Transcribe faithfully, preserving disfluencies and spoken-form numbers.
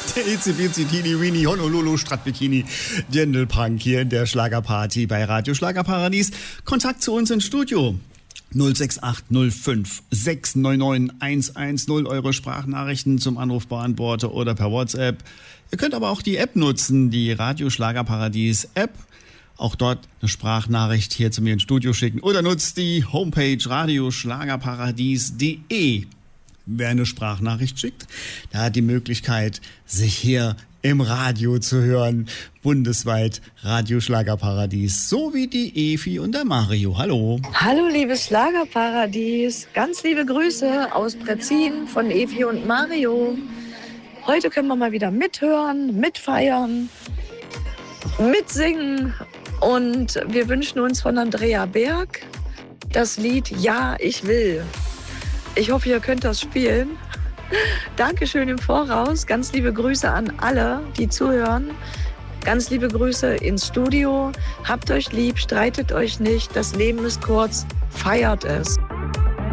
Der Itzi Bitzi Teeny Weeny Honolulu Stadtbikini Dirndl-Punk hier in der Schlagerparty bei Radio Schlagerparadies. Kontakt zu uns ins Studio. null sechs acht null fünf sechs neun neun eins eins null, eure Sprachnachrichten zum Anrufbeantworter oder per WhatsApp. Ihr könnt aber auch die App nutzen, die Radio Schlagerparadies App. Auch dort eine Sprachnachricht hier zu mir ins Studio schicken oder nutzt die Homepage radioschlagerparadies punkt de. Wer eine Sprachnachricht schickt, der hat die Möglichkeit, sich hier im Radio zu hören. Bundesweit Radio Schlagerparadies, so wie die Evi und der Mario. Hallo. Hallo, liebes Schlagerparadies. Ganz liebe Grüße aus Brezin von Evi und Mario. Heute können wir mal wieder mithören, mitfeiern, mitsingen. Und wir wünschen uns von Andrea Berg das Lied Ja, ich will. Ich hoffe, ihr könnt das spielen. Dankeschön im Voraus. Ganz liebe Grüße an alle, die zuhören. Ganz liebe Grüße ins Studio. Habt euch lieb, streitet euch nicht. Das Leben ist kurz. Feiert es.